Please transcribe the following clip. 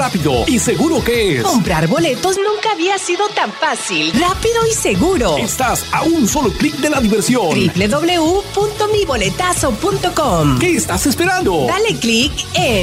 rápido y seguro que es. Comprar boletos nunca había sido tan fácil, rápido y seguro. Estás a un solo clic de la diversión. www.miboletazo.com. ¿Qué estás esperando? Dale clic en